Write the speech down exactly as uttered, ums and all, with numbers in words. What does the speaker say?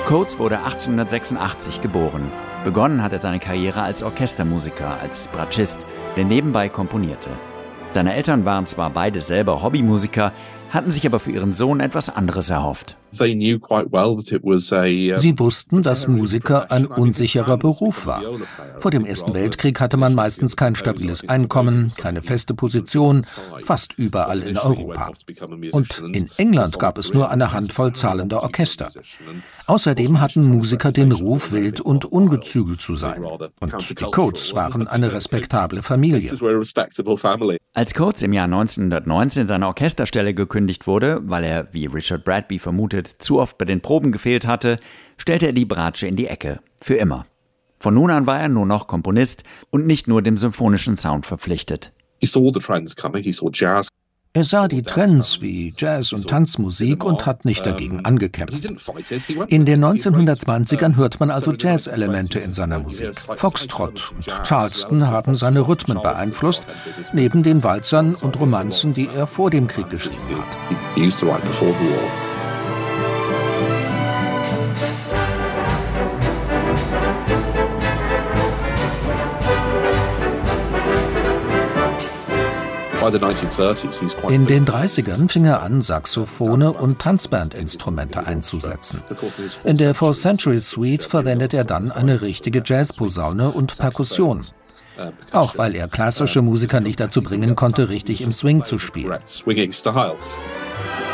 Coates wurde achtzehnhundertsechsundachtzig geboren. Begonnen hat er seine Karriere als Orchestermusiker, als Bratschist, der nebenbei komponierte. Seine Eltern waren zwar beide selber Hobbymusiker, hatten sich aber für ihren Sohn etwas anderes erhofft. Sie wussten, dass Musiker ein unsicherer Beruf war. Vor dem Ersten Weltkrieg hatte man meistens kein stabiles Einkommen, keine feste Position, fast überall in Europa. Und in England gab es nur eine Handvoll zahlender Orchester. Außerdem hatten Musiker den Ruf, wild und ungezügelt zu sein. Und die Coates waren eine respektable Familie. Als Coates im Jahr neunzehnhundertneunzehn seine Orchesterstelle gekündigt wurde, weil er, wie Richard Bradby vermutet, zu oft bei den Proben gefehlt hatte, stellte er die Bratsche in die Ecke. Für immer. Von nun an war er nur noch Komponist und nicht nur dem symphonischen Sound verpflichtet. Er sah die Trends wie Jazz- und Tanzmusik und hat nicht dagegen angekämpft. In den neunzehnhundertzwanzigern hört man also Jazz-Elemente in seiner Musik. Foxtrot und Charleston haben seine Rhythmen beeinflusst, neben den Walzern und Romanzen, die er vor dem Krieg geschrieben hat. In den dreißigern fing er an, Saxophone und Tanzbandinstrumente einzusetzen. In der Fourth Century Suite verwendet er dann eine richtige Jazzposaune und Perkussion. Auch weil er klassische Musiker nicht dazu bringen konnte, richtig im Swing zu spielen.